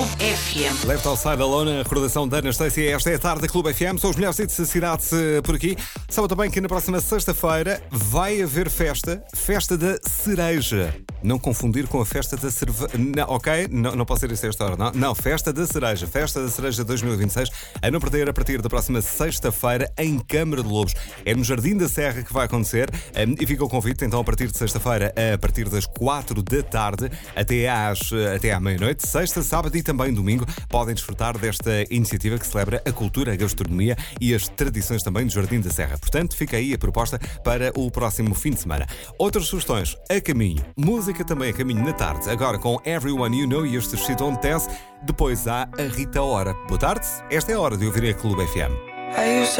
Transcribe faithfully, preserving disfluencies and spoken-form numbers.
F M. Left Outside Alone, a recordação da Anastasia. Esta é a tarde da Clube F M. São os melhores hits da cidade por aqui. Sabe também que na próxima sexta-feira vai haver festa, festa da cereja. Não confundir com a festa da cerveja. Não, ok? Não, não pode ser isso esta hora, não? Não, festa da cereja. Festa da cereja dois mil e vinte e seis. A não perder a partir da próxima sexta-feira em Câmara de Lobos. É no Jardim da Serra que vai acontecer. E fica o convite, então, a partir de sexta-feira, a partir das quatro da tarde até, às, até à meia-noite. Sexta, sábado e também domingo. Podem desfrutar desta iniciativa que celebra a cultura, a gastronomia e as tradições também do Jardim da Serra. Portanto, fica aí a proposta para o próximo fim de semana. Outras sugestões a caminho. Música também a caminho na tarde. Agora com Everyone You Know e este She Don't Tess. Depois há a Rita Ora. Boa tarde. Esta é a hora de ouvir a Clube F M.